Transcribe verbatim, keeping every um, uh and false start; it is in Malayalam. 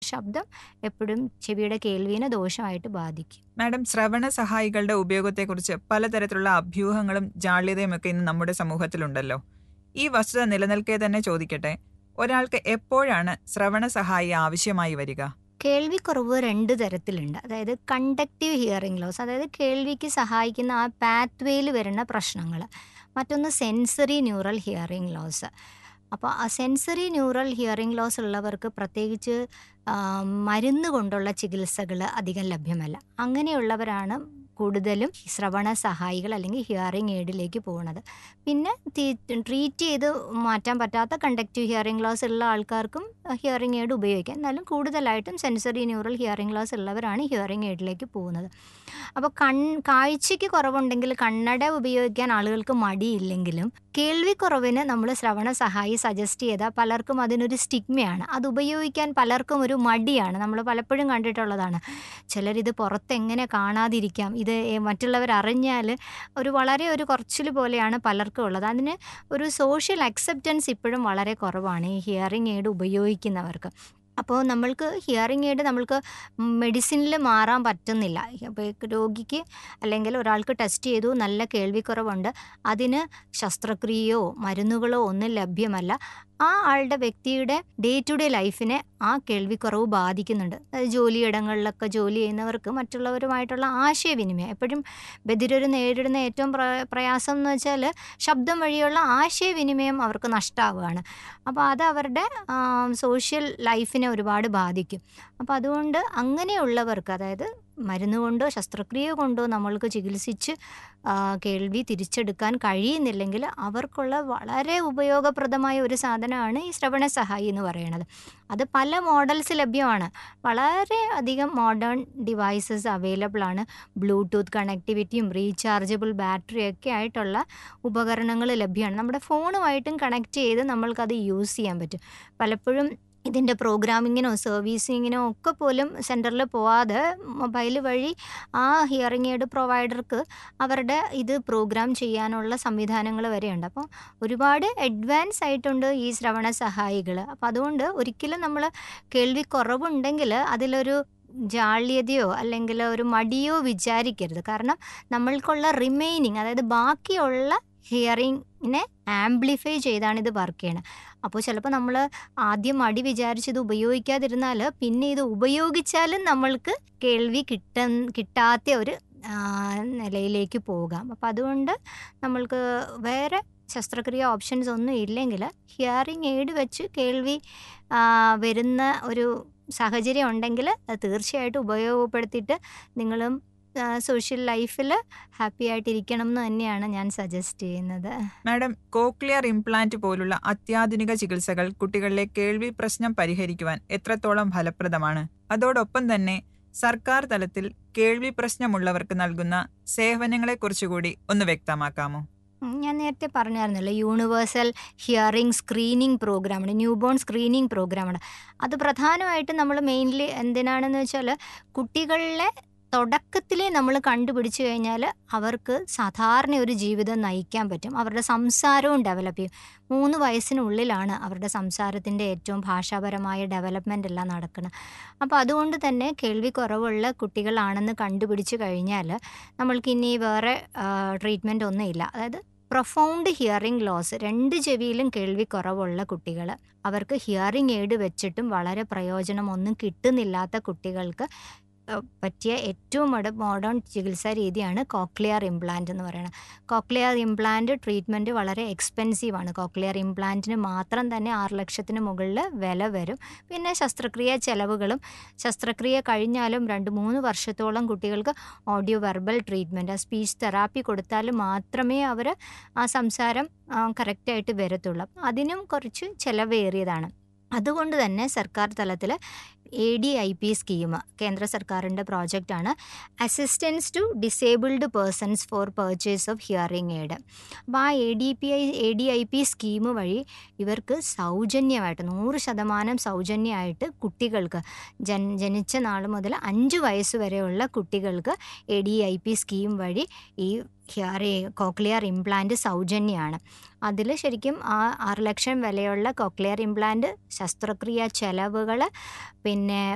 ശബ്ദം എപ്പോഴും ചെവിയുടെ കേൾവിനെ ദോഷമായിട്ട് ബാധിക്കും. മാഡം, ശ്രവണ സഹായികളുടെ ഉപയോഗത്തെക്കുറിച്ച് പലതരത്തിലുള്ള അഭ്യൂഹങ്ങളും ജാള്യതയും ഒക്കെ ഇന്ന് നമ്മുടെ സമൂഹത്തിലുണ്ടല്ലോ. ഈ വസ്തുത നിലനിൽക്കെ തന്നെ ചോദിക്കട്ടെ, ഒരാൾക്ക് എപ്പോഴാണ് ശ്രവണ സഹായി ആവശ്യമായി വരിക? കേൾവിക്കുറവ് രണ്ട് തരത്തിലുണ്ട്. അതായത് കണ്ടക്റ്റീവ് ഹിയറിംഗ് ലോസ്, അതായത് കേൾവിക്ക് സഹായിക്കുന്ന ആ പാത്വേയിൽ വരുന്ന പ്രശ്നങ്ങൾ. മറ്റൊന്ന് സെൻസറി ന്യൂറൽ ഹിയറിംഗ് ലോസ്. അപ്പോൾ ആ സെൻസറി ന്യൂറൽ ഹിയറിംഗ് ലോസ് ഉള്ളവർക്ക് പ്രത്യേകിച്ച് മരുന്ന് കൊണ്ടുള്ള ചികിത്സകൾ അധികം ലഭ്യമല്ല. അങ്ങനെയുള്ളവരാണ് കൂടുതലും ശ്രവണ സഹായികൾ അല്ലെങ്കിൽ ഹിയറിംഗ് എയ്ഡിലേക്ക് പോകുന്നത്. പിന്നെ ട്രീറ്റ് ചെയ്ത് മാറ്റാൻ പറ്റാത്ത കണ്ടക്റ്റീവ് ഹിയറിംഗ് ലോസ് ഉള്ള ആൾക്കാർക്കും ഹിയറിംഗ് എയ്ഡ് ഉപയോഗിക്കാം. എന്നാലും കൂടുതലായിട്ടും സെൻസറി ന്യൂറൽ ഹിയറിംഗ് ലോസ് ഉള്ളവരാണ് ഹിയറിംഗ് എയ്ഡിലേക്ക് പോകുന്നത്. അപ്പോൾ കൺ കാഴ്ചയ്ക്ക് കുറവുണ്ടെങ്കിൽ കണ്ണട ഉപയോഗിക്കാൻ ആളുകൾക്ക് മടിയില്ലെങ്കിലും കേൾവിക്കുറവിന് നമ്മൾ ശ്രവണ സഹായി സജസ്റ്റ് ചെയ്താൽ പലർക്കും അതിനൊരു സ്റ്റിഗ്മയാണ്. അത് ഉപയോഗിക്കാൻ പലർക്കും ഒരു മടിയാണ്. നമ്മൾ പലപ്പോഴും കണ്ടിട്ടുള്ളതാണ്. ചിലരിത് പുറത്തെങ്ങനെ കാണാതിരിക്കാം, ഇത് മറ്റുള്ളവർ അറിഞ്ഞാൽ ഒരു വളരെ ഒരു കുറച്ചിൽ പോലെയാണ് പലർക്കും ഉള്ളത്. അതിന് ഒരു സോഷ്യൽ അക്സെപ്റ്റൻസ് ഇപ്പോഴും വളരെ കുറവാണ് ഈ ഹിയറിംഗ് എയ്ഡ് ഉപയോഗിക്കുന്നവർക്ക്. അപ്പോൾ നമ്മൾക്ക് ഹിയറിംഗ് എയ്ഡ് നമ്മൾക്ക് മെഡിസിനിൽ മാറാൻ പറ്റുന്നില്ല. അപ്പോൾ രോഗിക്ക് അല്ലെങ്കിൽ ഒരാൾക്ക് ടെസ്റ്റ് ചെയ്തു നല്ല കേൾവിക്കുറവുണ്ട്, അതിന് ശസ്ത്രക്രിയയോ മരുന്നുകളോ ഒന്നും ലഭ്യമല്ല. ആ ആളുടെ വ്യക്തിയുടെ ഡേ ടു ഡേ ലൈഫിനെ ആ കേൾവിക്കുറവ് ബാധിക്കുന്നുണ്ട്. അതായത് ജോലിയിടങ്ങളിലൊക്കെ ജോലി ചെയ്യുന്നവർക്ക് മറ്റുള്ളവരുമായിട്ടുള്ള ആശയവിനിമയം എപ്പോഴും ബധിരർ നേരിടുന്ന ഏറ്റവും പ്ര പ്രയാസം എന്ന് വെച്ചാൽ ശബ്ദം വഴിയുള്ള ആശയവിനിമയം അവർക്ക് നഷ്ടമാവുകയാണ്. അപ്പോൾ അത് അവരുടെ സോഷ്യൽ ലൈഫിനെ ഒരുപാട് ബാധിക്കും. അപ്പോൾ അതുകൊണ്ട് അങ്ങനെയുള്ളവർക്ക്, അതായത് മരുന്ന് കൊണ്ടോ ശസ്ത്രക്രിയ കൊണ്ടോ നമ്മൾക്ക് ചികിത്സിച്ച് കേൾവി തിരിച്ചെടുക്കാൻ കഴിയുന്നില്ലെങ്കിൽ അവർക്കുള്ള വളരെ ഉപയോഗപ്രദമായ ഒരു സാധനമാണ് ഈ ശ്രവണ സഹായി എന്ന് പറയുന്നത്. അത് പല മോഡൽസ് ലഭ്യമാണ്. വളരെ അധികം മോഡേൺ ഡിവൈസസ് അവൈലബിൾ ആണ്. ബ്ലൂടൂത്ത് കണക്ടിവിറ്റിയും റീചാർജബിൾ ബാറ്ററിയൊക്കെ ആയിട്ടുള്ള ഉപകരണങ്ങൾ ലഭ്യമാണ്. നമ്മുടെ ഫോണുമായിട്ടും കണക്ട് ചെയ്ത് നമ്മൾക്കത് യൂസ് ചെയ്യാൻ പറ്റും. പലപ്പോഴും ഇതിൻ്റെ പ്രോഗ്രാമിങ്ങിനോ സർവീസിങ്ങിനോ ഒക്കെ പോലും സെൻറ്ററിൽ പോവാതെ മൊബൈൽ വഴി ആ ഹിയറിംഗ് എയ്ഡ് പ്രൊവൈഡർക്ക് അവരുടെ ഇത് പ്രോഗ്രാം ചെയ്യാനുള്ള സംവിധാനങ്ങൾ വരെയുണ്ട്. അപ്പോൾ ഒരുപാട് അഡ്വാൻസ് ആയിട്ടുണ്ട് ഈ ശ്രവണ സഹായികൾ. അപ്പോൾ അതുകൊണ്ട് ഒരിക്കലും നമ്മൾ കേൾവി കുറവുണ്ടെങ്കിൽ അതിലൊരു ജാള്യതയോ അല്ലെങ്കിൽ ഒരു മടിയോ വിചാരിക്കരുത്. കാരണം നമ്മൾക്കുള്ള റിമൈനിങ്, അതായത് ബാക്കിയുള്ള ഹിയറിങ്ങിനെ ആംപ്ലിഫൈ ചെയ്താണ് ഇത് വർക്ക് ചെയ്യണത്. അപ്പോൾ ചിലപ്പോൾ നമ്മൾ ആദ്യം മടി വിചാരിച്ചത് ഉപയോഗിക്കാതിരുന്നാൽ പിന്നെ ഇത് ഉപയോഗിച്ചാലും നമ്മൾക്ക് കേൾവി കിട്ട കിട്ടാത്ത ഒരു നിലയിലേക്ക് പോകാം. അപ്പോൾ അതുകൊണ്ട് നമ്മൾക്ക് വേറെ ശസ്ത്രക്രിയ ഓപ്ഷൻസ് ഒന്നും ഇല്ലെങ്കിൽ ഹിയറിംഗ് എയ്ഡ് വെച്ച് കേൾവി വരുന്ന ഒരു സാഹചര്യം ഉണ്ടെങ്കിൽ അത് തീർച്ചയായിട്ടും ഉപയോഗപ്പെടുത്തിയിട്ട് നിങ്ങളും സോഷ്യൽ ലൈഫിൽ ഹാപ്പി ആയിട്ടിരിക്കണം എന്ന് തന്നെയാണ് ഞാൻ സജസ്റ്റ് ചെയ്യുന്നത്. മാഡം, കോക്ലിയർ ഇംപ്ലാന്റ് പോലുള്ള അത്യാധുനിക ചികിത്സകൾ കുട്ടികളിലെ കേൾവി പ്രശ്നം പരിഹരിക്കുവാൻ എത്രത്തോളം ഫലപ്രദമാണ്? അതോടൊപ്പം തന്നെ സർക്കാർ തലത്തിൽ കേൾവി പ്രശ്നമുള്ളവർക്ക് നൽകുന്ന സേവനങ്ങളെക്കുറിച്ചുകൂടി ഒന്ന് വ്യക്തമാക്കാമോ? ഞാൻ നേരത്തെ പറഞ്ഞായിരുന്നല്ലോ, യൂണിവേഴ്സൽ ഹിയറിംഗ് സ്ക്രീനിങ് പ്രോഗ്രാമാണ്, ന്യൂ ബോൺ സ്ക്രീനിങ് പ്രോഗ്രാമാണ്. അത് പ്രധാനമായിട്ടും നമ്മൾ മെയിൻലി എന്തിനാണെന്ന് വെച്ചാൽ കുട്ടികളിലെ തുടക്കത്തിലേ നമ്മൾ കണ്ടുപിടിച്ചു കഴിഞ്ഞാൽ അവർക്ക് സാധാരണ ഒരു ജീവിതം നയിക്കാൻ പറ്റും. അവരുടെ സംസാരവും ഡെവലപ്പ് ചെയ്യും. മൂന്ന് വയസ്സിനുള്ളിലാണ് അവരുടെ സംസാരത്തിൻ്റെ ഏറ്റവും ഭാഷാപരമായ ഡെവലപ്മെൻ്റ് എല്ലാം നടക്കുന്നത്. അപ്പോൾ അതുകൊണ്ട് തന്നെ കേൾവി കുറവുള്ള കുട്ടികളാണെന്ന് കണ്ടുപിടിച്ചു കഴിഞ്ഞാൽ നമ്മൾക്ക് ഇനി വേറെ ട്രീറ്റ്മെൻ്റ് ഒന്നുമില്ല. അതായത് പ്രൊഫൗണ്ട് ഹിയറിംഗ് ലോസ്, രണ്ട് ചെവിയിലും കേൾവി കുറവുള്ള കുട്ടികൾ, അവർക്ക് ഹിയറിംഗ് എയ്ഡ് വെച്ചിട്ടും വളരെ പ്രയോജനമൊന്നും കിട്ടുന്നില്ലാത്ത കുട്ടികൾക്ക് പറ്റിയ ഏറ്റവും മോഡേൺ ചികിത്സാ രീതിയാണ് കോക്ലിയർ ഇംപ്ലാന്റ് എന്ന് പറയുന്നത്. കോക്ലിയർ ഇംപ്ലാന്റ് ട്രീറ്റ്മെൻറ്റ് വളരെ എക്സ്പെൻസീവാണ്. കോക്ലിയർ ഇംപ്ലാന്റിന് മാത്രം തന്നെ ആറ് ലക്ഷത്തിന് മുകളിൽ വില വരും. പിന്നെ ശസ്ത്രക്രിയ ചെലവുകളും, ശസ്ത്രക്രിയ കഴിഞ്ഞാലും രണ്ട് മൂന്ന് വർഷത്തോളം കുട്ടികൾക്ക് audio verbal treatment, speech therapy കൊടുത്താൽ മാത്രമേ അവർ ആ സംസാരം കറക്റ്റായിട്ട് വരത്തുള്ളൂ. അതിനും കുറച്ച് ചിലവേറിയതാണ്. അതുകൊണ്ട് തന്നെ സർക്കാർ തലത്തിൽ A D I P scheme കേന്ദ്ര സർക്കാരിൻ്റെ പ്രോജക്റ്റാണ്, assistance to disabled persons four purchase of hearing aid. അപ്പോൾ ആ A D P I A D I P scheme വഴി ഇവർക്ക് സൗജന്യമായിട്ട് നൂറ് ശതമാനം സൗജന്യമായിട്ട് കുട്ടികൾക്ക് ജൻ ജനിച്ച നാൾ മുതൽ അഞ്ച് വയസ്സ് വരെയുള്ള കുട്ടികൾക്ക് A D I P scheme വഴി ഈ ഹിയറി കോക്ലിയർ ഇംപ്ലാന്റ് സൗജന്യമാണ്. അതിൽ ശരിക്കും ആ ആറ് ലക്ഷം വിലയുള്ള കോക്ലിയർ ഇംപ്ലാന്റ് ശസ്ത്രക്രിയ ചെലവുകൾ, പിന്നെ